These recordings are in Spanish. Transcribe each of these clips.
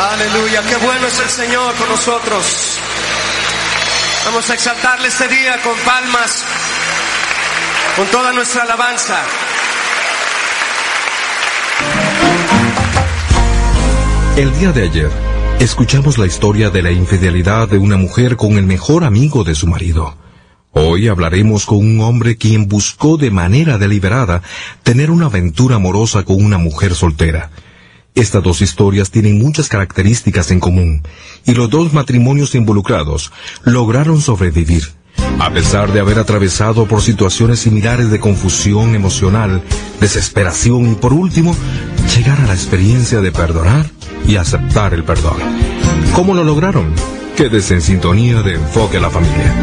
Aleluya, qué bueno es el Señor con nosotros. Vamos a exaltarle este día con palmas, con toda nuestra alabanza. El día de ayer, escuchamos la historia de la infidelidad de una mujer con el mejor amigo de su marido. Hoy hablaremos con un hombre quien buscó de manera deliberada tener una aventura amorosa con una mujer soltera. Estas dos historias tienen muchas características en común, y los dos matrimonios involucrados lograron sobrevivir, a pesar de haber atravesado por situaciones similares de confusión emocional, desesperación y, por último, llegar a la experiencia de perdonar y aceptar el perdón. ¿Cómo lo lograron? Quédese en sintonía de Enfoque a la Familia.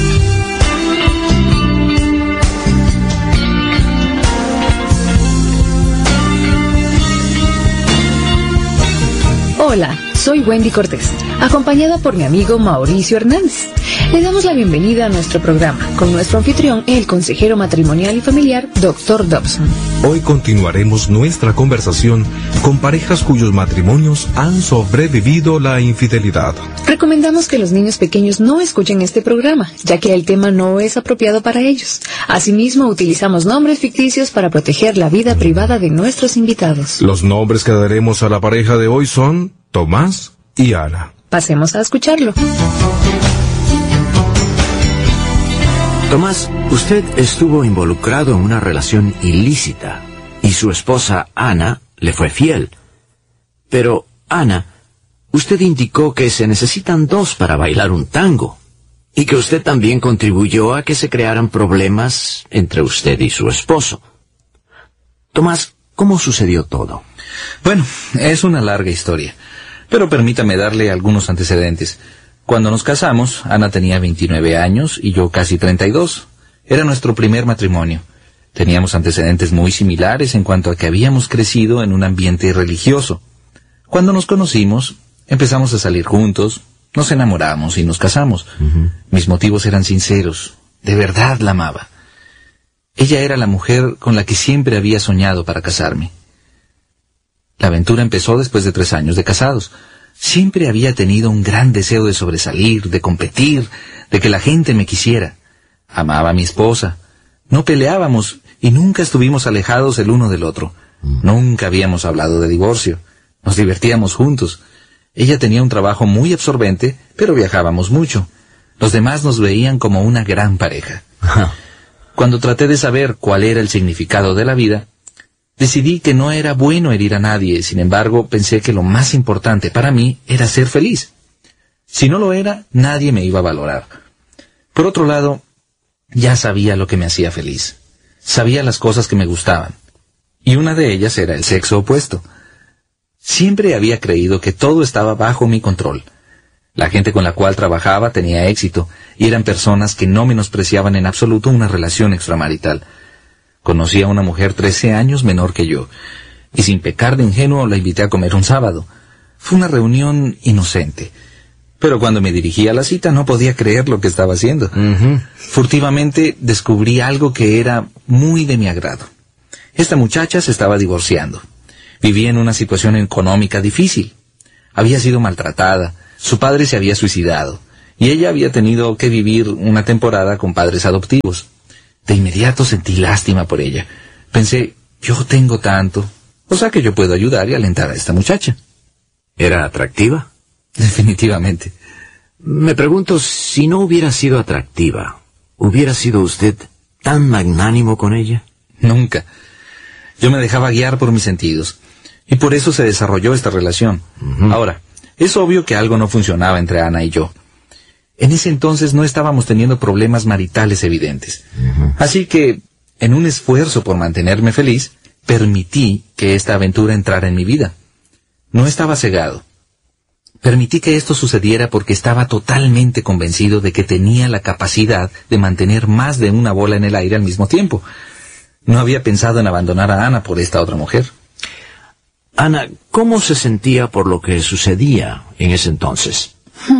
Hola, soy Wendy Cortés, acompañada por mi amigo Mauricio Hernández. Le damos la bienvenida a nuestro programa con nuestro anfitrión, el consejero matrimonial y familiar, Dr. Dobson. Hoy continuaremos nuestra conversación con parejas cuyos matrimonios han sobrevivido la infidelidad. Recomendamos que los niños pequeños no escuchen este programa, ya que el tema no es apropiado para ellos. Asimismo, utilizamos nombres ficticios para proteger la vida privada de nuestros invitados. Los nombres que daremos a la pareja de hoy son Tomás y Ana. Pasemos a escucharlo. Tomás, usted estuvo involucrado en una relación ilícita y su esposa Ana le fue fiel. Pero, Ana, usted indicó que se necesitan dos para bailar un tango y que usted también contribuyó a que se crearan problemas entre usted y su esposo. Tomás, ¿cómo sucedió todo? Bueno, es una larga historia, pero permítame darle algunos antecedentes. Cuando nos casamos, Ana tenía 29 años y yo casi 32. Era nuestro primer matrimonio. Teníamos antecedentes muy similares en cuanto a que habíamos crecido en un ambiente religioso. Cuando nos conocimos, empezamos a salir juntos, nos enamoramos y nos casamos. Mis motivos eran sinceros. De verdad la amaba. Ella era la mujer con la que siempre había soñado para casarme. La aventura empezó después de 3 años de casados. Siempre había tenido un gran deseo de sobresalir, de competir, de que la gente me quisiera. Amaba a mi esposa. No peleábamos y nunca estuvimos alejados el uno del otro. Nunca habíamos hablado de divorcio. Nos divertíamos juntos. Ella tenía un trabajo muy absorbente, pero viajábamos mucho. Los demás nos veían como una gran pareja. Cuando traté de saber cuál era el significado de la vida, decidí que no era bueno herir a nadie. Sin embargo, pensé que lo más importante para mí era ser feliz. Si no lo era, nadie me iba a valorar. Por otro lado, ya sabía lo que me hacía feliz. Sabía las cosas que me gustaban. Y una de ellas era el sexo opuesto. Siempre había creído que todo estaba bajo mi control. La gente con la cual trabajaba tenía éxito, y eran personas que no menospreciaban en absoluto una relación extramarital. Conocí a una mujer 13 años menor que yo, y sin pecar de ingenuo la invité a comer un sábado. Fue una reunión inocente, pero cuando me dirigí a la cita no podía creer lo que estaba haciendo. Furtivamente descubrí algo que era muy de mi agrado. Esta muchacha se estaba divorciando. Vivía en una situación económica difícil. Había sido maltratada, su padre se había suicidado, y ella había tenido que vivir una temporada con padres adoptivos. De inmediato sentí lástima por ella. Pensé, yo tengo tanto, o sea que yo puedo ayudar y alentar a esta muchacha. ¿Era atractiva? Definitivamente. Me pregunto, si no hubiera sido atractiva, ¿hubiera sido usted tan magnánimo con ella? Nunca. Yo me dejaba guiar por mis sentidos, y por eso se desarrolló esta relación. Ahora, es obvio que algo no funcionaba entre Ana y yo. En ese entonces no estábamos teniendo problemas maritales evidentes. Así que, en un esfuerzo por mantenerme feliz, permití que esta aventura entrara en mi vida. No estaba cegado. Permití que esto sucediera porque estaba totalmente convencido de que tenía la capacidad de mantener más de una bola en el aire al mismo tiempo. No había pensado en abandonar a Ana por esta otra mujer. Ana, ¿cómo se sentía por lo que sucedía en ese entonces?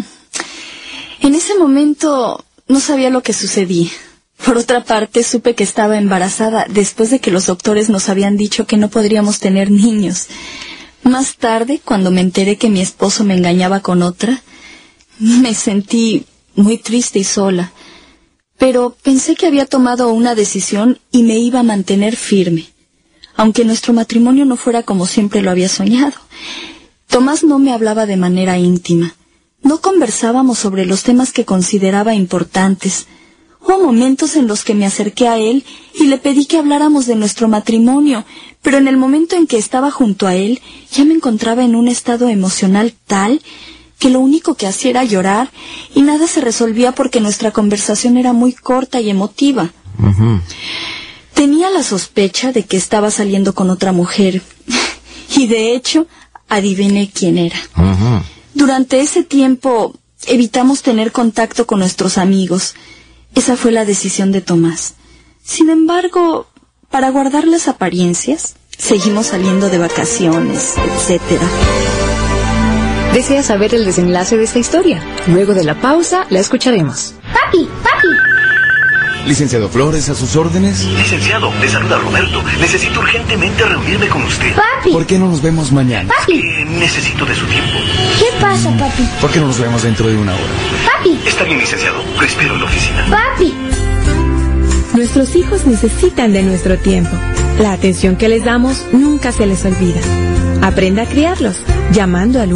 En ese momento no sabía lo que sucedía. Por otra parte, supe que estaba embarazada después de que los doctores nos habían dicho que no podríamos tener niños. Más tarde, cuando me enteré que mi esposo me engañaba con otra, me sentí muy triste y sola. Pero pensé que había tomado una decisión y me iba a mantener firme, aunque nuestro matrimonio no fuera como siempre lo había soñado. Tomás no me hablaba de manera íntima. No conversábamos sobre los temas que consideraba importantes. Hubo momentos en los que me acerqué a él y le pedí que habláramos de nuestro matrimonio, pero en el momento en que estaba junto a él, ya me encontraba en un estado emocional tal que lo único que hacía era llorar y nada se resolvía porque nuestra conversación era muy corta y emotiva. Tenía la sospecha de que estaba saliendo con otra mujer y de hecho adiviné quién era. Durante ese tiempo evitamos tener contacto con nuestros amigos. Esa fue la decisión de Tomás. Sin embargo, para guardar las apariencias, seguimos saliendo de vacaciones, etc. ¿Desea saber el desenlace de esta historia? Luego de la pausa, la escucharemos. ¡Papi! Licenciado Flores, ¿a sus órdenes? Licenciado, le saluda Roberto. Necesito urgentemente reunirme con usted. ¡Papi! ¿Por qué no nos vemos mañana? ¡Papi! Necesito de su tiempo. ¿Qué pasa, papi? ¿Por qué no nos vemos dentro de una hora? ¡Papi! Está bien, licenciado. Lo espero en la oficina. ¡Papi! Nuestros hijos necesitan de nuestro tiempo. La atención que les damos nunca se les olvida. Aprenda a criarlos, llamando al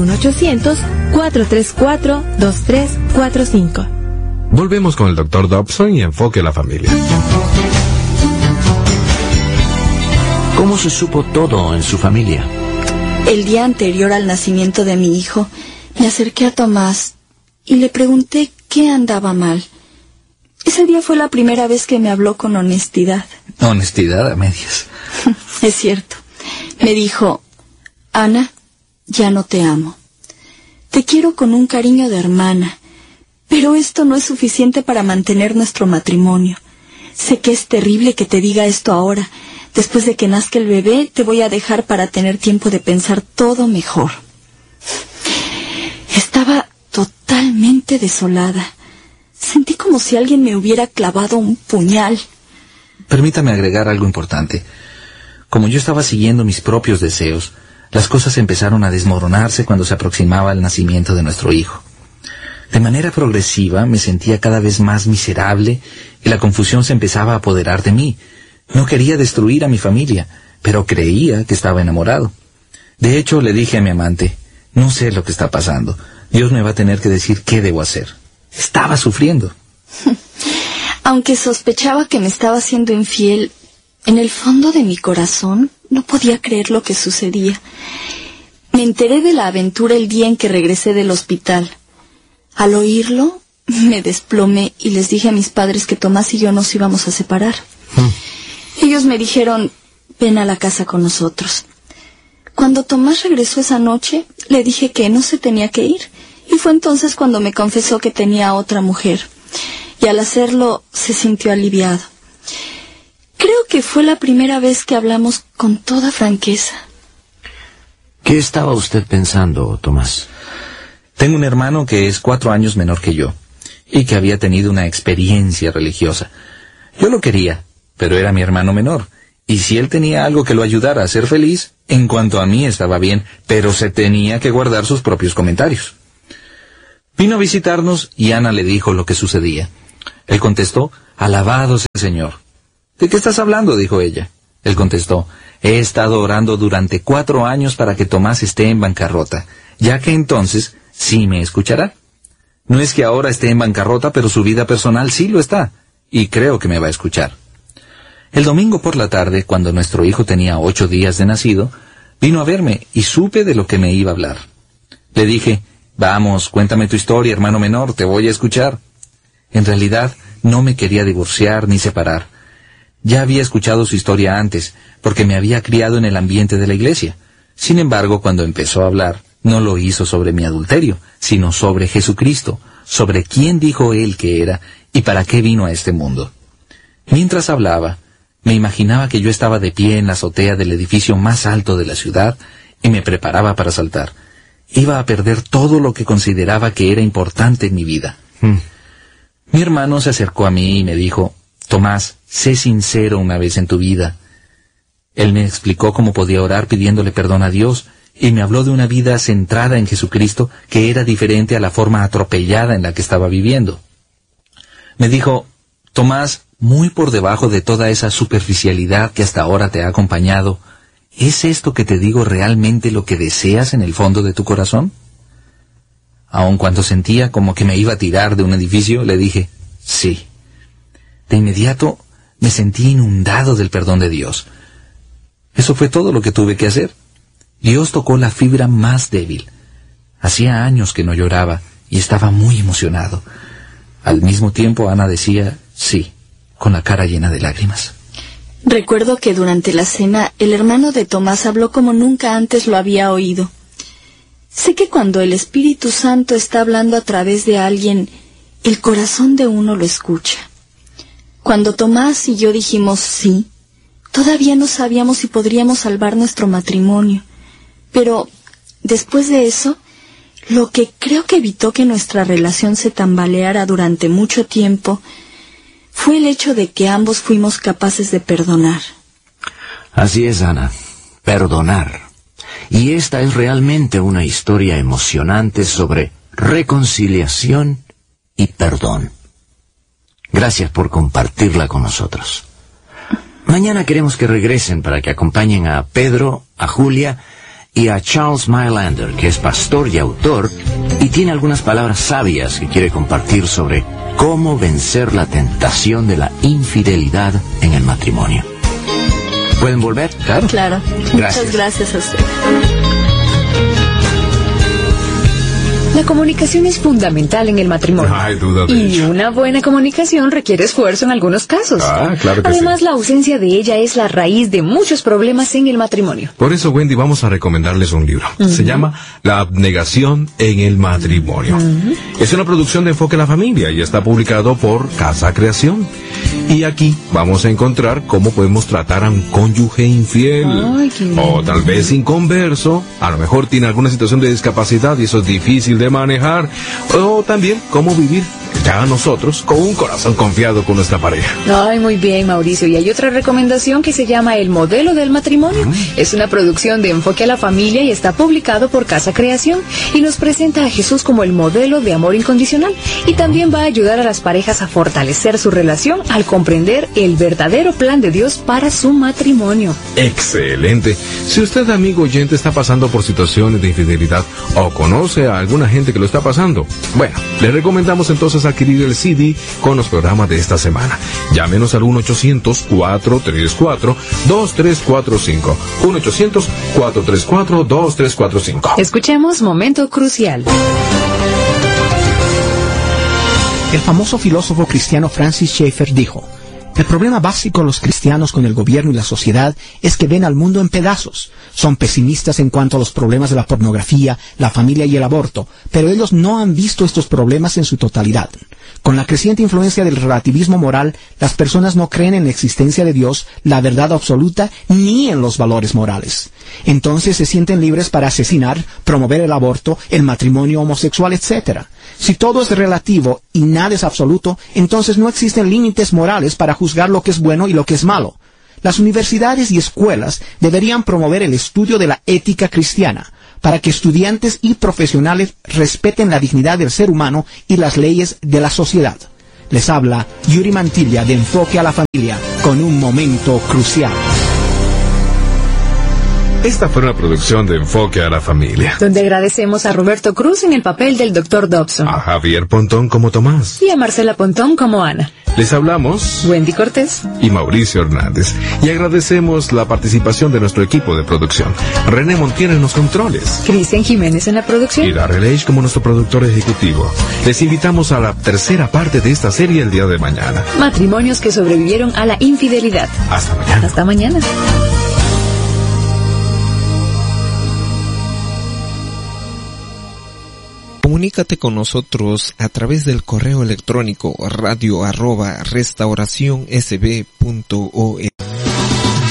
1-800-434-2345. Volvemos con el Dr. Dobson y Enfoque a la Familia. ¿Cómo se supo todo en su familia? El día anterior al nacimiento de mi hijo, me acerqué a Tomás y le pregunté qué andaba mal. Ese día fue la primera vez que me habló con honestidad. Honestidad a medias. Es cierto. Me dijo: Ana, ya no te amo. Te quiero con un cariño de hermana, pero esto no es suficiente para mantener nuestro matrimonio. Sé que es terrible que te diga esto ahora. Después de que nazca el bebé, te voy a dejar para tener tiempo de pensar todo mejor. Estaba totalmente desolada. Sentí como si alguien me hubiera clavado un puñal. Permítame agregar algo importante. Como yo estaba siguiendo mis propios deseos, las cosas empezaron a desmoronarse cuando se aproximaba el nacimiento de nuestro hijo. De manera progresiva me sentía cada vez más miserable y la confusión se empezaba a apoderar de mí. No quería destruir a mi familia, pero creía que estaba enamorado. De hecho, le dije a mi amante: no sé lo que está pasando. Dios me va a tener que decir qué debo hacer. Estaba sufriendo. Aunque sospechaba que me estaba siendo infiel, en el fondo de mi corazón no podía creer lo que sucedía. Me enteré de la aventura el día en que regresé del hospital. Al oírlo, me desplomé y les dije a mis padres que Tomás y yo nos íbamos a separar. Ellos me dijeron: ven a la casa con nosotros. Cuando Tomás regresó esa noche, le dije que no se tenía que ir, y fue entonces cuando me confesó que tenía a otra mujer, y al hacerlo se sintió aliviado. Creo que fue la primera vez que hablamos con toda franqueza. ¿Qué estaba usted pensando, Tomás? Tengo un hermano que es 4 años menor que yo, y que había tenido una experiencia religiosa. Yo lo quería, pero era mi hermano menor, y si él tenía algo que lo ayudara a ser feliz, en cuanto a mí estaba bien, pero se tenía que guardar sus propios comentarios. Vino a visitarnos y Ana le dijo lo que sucedía. Él contestó: alabado sea el Señor. ¿De qué estás hablando?, dijo ella. Él contestó: he estado orando durante 4 años para que Tomás esté en bancarrota, ya que entonces sí me escuchará. No es que ahora esté en bancarrota, pero su vida personal sí lo está, y creo que me va a escuchar. El domingo por la tarde, cuando nuestro hijo tenía 8 días de nacido, vino a verme y supe de lo que me iba a hablar. Le dije: vamos, cuéntame tu historia, hermano menor, te voy a escuchar. En realidad, no me quería divorciar ni separar. Ya había escuchado su historia antes, porque me había criado en el ambiente de la iglesia. Sin embargo, cuando empezó a hablar, no lo hizo sobre mi adulterio, sino sobre Jesucristo, sobre quién dijo él que era y para qué vino a este mundo. Mientras hablaba, me imaginaba que yo estaba de pie en la azotea del edificio más alto de la ciudad y me preparaba para saltar. Iba a perder todo lo que consideraba que era importante en mi vida. Mi hermano se acercó a mí y me dijo: Tomás, sé sincero una vez en tu vida. Él me explicó cómo podía orar pidiéndole perdón a Dios y me habló de una vida centrada en Jesucristo que era diferente a la forma atropellada en la que estaba viviendo. Me dijo: Tomás, muy por debajo de toda esa superficialidad que hasta ahora te ha acompañado, ¿es esto que te digo realmente lo que deseas en el fondo de tu corazón? Aun cuando sentía como que me iba a tirar de un edificio, le dije: sí. De inmediato me sentí inundado del perdón de Dios. Eso fue todo lo que tuve que hacer. Dios tocó la fibra más débil. Hacía años que no lloraba y estaba muy emocionado. Al mismo tiempo, Ana decía sí, con la cara llena de lágrimas. Recuerdo que durante la cena el hermano de Tomás habló como nunca antes lo había oído. Sé que cuando el Espíritu Santo está hablando a través de alguien, el corazón de uno lo escucha. Cuando Tomás y yo dijimos sí, todavía no sabíamos si podríamos salvar nuestro matrimonio. Pero después de eso, lo que creo que evitó que nuestra relación se tambaleara durante mucho tiempo fue el hecho de que ambos fuimos capaces de perdonar. Así es, Ana, perdonar. Y esta es realmente una historia emocionante sobre reconciliación y perdón. Gracias por compartirla con nosotros. Mañana queremos que regresen para que acompañen a Pedro, a Julia y a Charles Mylander, que es pastor y autor, y tiene algunas palabras sabias que quiere compartir sobre cómo vencer la tentación de la infidelidad en el matrimonio. ¿Pueden volver? Claro. Claro. Gracias. Muchas gracias a usted. La comunicación es fundamental en el matrimonio. No hay duda de Y ello. una buena comunicación requiere esfuerzo en algunos casos. Claro que Además, sí. la ausencia de ella es la raíz de muchos problemas en el matrimonio. Por eso, Wendy, vamos a recomendarles un libro. Se llama La abnegación en el matrimonio. Es una producción de Enfoque a la Familia y está publicado por Casa Creación. Y aquí vamos a encontrar cómo podemos tratar a un cónyuge infiel. Ay, qué lindo. O tal vez inconverso. A lo mejor tiene alguna situación de discapacidad y eso es difícil de manejar. O también cómo vivir ya nosotros con un corazón confiado con nuestra pareja. Ay, muy bien, Mauricio. Y hay otra recomendación que se llama El Modelo del Matrimonio. Es una producción de Enfoque a la Familia y está publicado por Casa Creación. Y nos presenta a Jesús como el modelo de amor incondicional. Y también va a ayudar a las parejas a fortalecer su relación al comprender el verdadero plan de Dios para su matrimonio. Excelente. Si usted, amigo oyente, está pasando por situaciones de infidelidad o conoce a alguna gente que lo está pasando, bueno, le recomendamos entonces adquirir el CD con los programas de esta semana. Llámenos al 1-800-434-2345. 1-800-434-2345. Escuchemos Momento Crucial. El famoso filósofo cristiano Francis Schaeffer dijo: el problema básico de los cristianos con el gobierno y la sociedad es que ven al mundo en pedazos. Son pesimistas en cuanto a los problemas de la pornografía, la familia y el aborto, pero ellos no han visto estos problemas en su totalidad. Con la creciente influencia del relativismo moral, las personas no creen en la existencia de Dios, la verdad absoluta, ni en los valores morales. Entonces se sienten libres para asesinar, promover el aborto, el matrimonio homosexual, etc. Si todo es relativo y nada es absoluto, entonces no existen límites morales para juzgar lo que es bueno y lo que es malo. Las universidades y escuelas deberían promover el estudio de la ética cristiana, para que estudiantes y profesionales respeten la dignidad del ser humano y las leyes de la sociedad. Les habla Yuri Mantilla de Enfoque a la Familia, con un momento crucial. Esta fue una producción de Enfoque a la Familia. Donde agradecemos a Roberto Cruz en el papel del Dr. Dobson. A Javier Pontón como Tomás. Y a Marcela Pontón como Ana. Les hablamos Wendy Cortés y Mauricio Hernández. Y agradecemos la participación de nuestro equipo de producción. René Montiel en los controles. Cristian Jiménez en la producción. Y Darrell H como nuestro productor ejecutivo. Les invitamos a la tercera parte de esta serie el día de mañana. Matrimonios que sobrevivieron a la infidelidad. Hasta mañana. Hasta mañana. Comunícate con nosotros a través del correo electrónico radio@restauracionsb.org.